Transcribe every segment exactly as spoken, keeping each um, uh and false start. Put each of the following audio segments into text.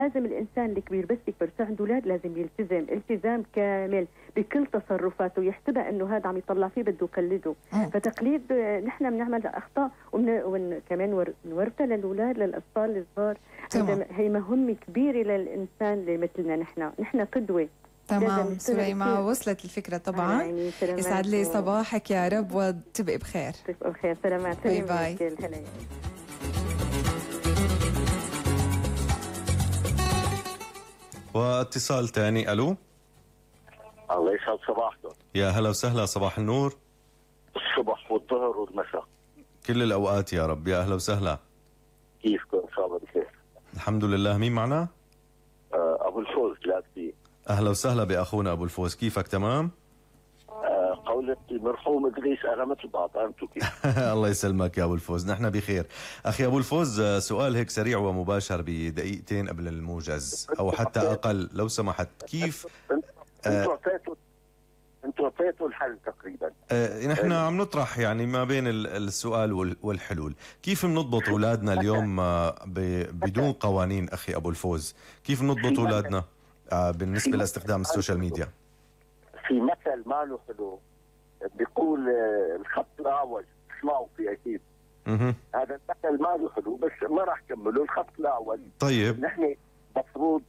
لازم الإنسان الكبير بس يكبر صار عنده أولاد لازم يلتزم التزام كامل بكل تصرفاته، يحسبها إنه هذا عم يطلع فيه بده يقلده. فتقليد نحن بنعمل أخطاء وكمان نورثها للأولاد للأطفال الصغار. هي مهمة كبيرة للإنسان اللي مثلنا نحن، نحن قدوة. تمام سليمة، وصلت الفكرة طبعا. يعني يسعد لي صباحك يا رب وتبقي بخير. تبقي بخير، سلامات. باي باي. واتصال تاني. الو، الله يسعد صباحكم. يا هلا وسهلا، صباح النور. الصبح والظهر والمساء، كل الاوقات يا رب. يا اهلا وسهلا، كيفكم؟ ان شاء الله بخير. الحمد لله. مين معنا؟ آه ابو الفوز لاكتي. اهلا وسهلا باخونا ابو الفوز، كيفك؟ تمام؟ آه قولة المرحوم ادريس انا مثل بعض، انتم كيف؟ الله يسلمك يا ابو الفوز، نحن بخير. اخي ابو الفوز، سؤال هيك سريع ومباشر بدقيقتين قبل الموجز او حتى اقل لو سمحت. كيف انتوا اعطيتوا انتوا اعطيتوا الحل تقريبا. آه نحن عم نطرح يعني ما بين السؤال والحلول. كيف بنضبط اولادنا اليوم بدون قوانين؟ اخي ابو الفوز، كيف بنضبط اولادنا آه بالنسبه لاستخدام السوشيال ميديا؟ في مثل ما له حلو بيقول الخط الاعوج، اسمعوا فيه اكيد. اها هذا المثل ما له حلو بس ما راح كمله. الخط الاعوج طيب نحن مفروض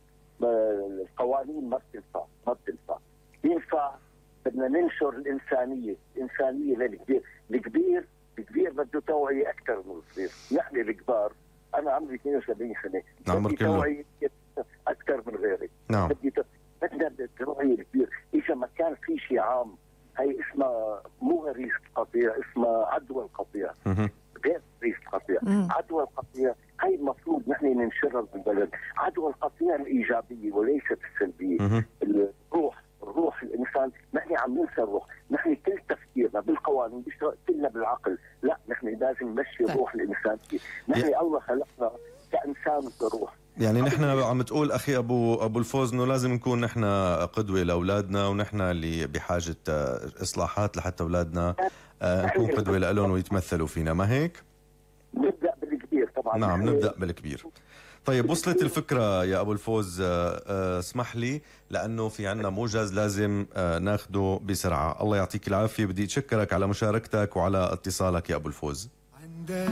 القوانين ما بتنفع ما بتنفع ينفع بدنا ننشر الانسانيه، الانسانيه للكبير، الكبير الكبير بده توعيه اكثر من الصغير. نحن الكبار، انا عمري اثنين وسبعين سنه، بدي توعيه اكثر من غيري. نعم بدنا التوعيه الكبير. اذا ما كان في شيء عام، هي اسمها مو غريزه القطيع، اسمها عدوى القطيع. غير غريزه القطيع، عدوى القطيع هي المفروض نحن ننشرها بالبلد. عدوى القطيع الايجابيه وليست السلبيه. الروح الروح الانسان، نحن عم ننسى الروح. نحن كل تفكيرنا بالقوانين كلنا بالعقل، لا نحن لازم نمشي الروح الانسانيه. نحن الله خلقنا كانسان بروح. يعني نحن عم تقول اخي ابو ابو الفوز انه لازم نكون نحن قدوه لاولادنا، ونحن اللي بحاجه اصلاحات لحتى اولادنا نكون قدوه لهم ويتمثلوا فينا، ما هيك؟ نبدا بالكبير طبعا. نعم نبدا بالكبير. طيب وصلت الفكرة يا أبو الفوز. اسمح لي لأنه في عنا موجز لازم ناخده بسرعة. الله يعطيك العافية، بدي أتشكرك على مشاركتك وعلى اتصالك يا أبو الفوز.